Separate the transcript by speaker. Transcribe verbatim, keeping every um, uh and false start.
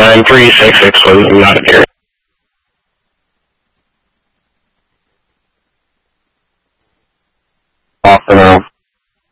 Speaker 1: nine three six six was not appearing. Off and on.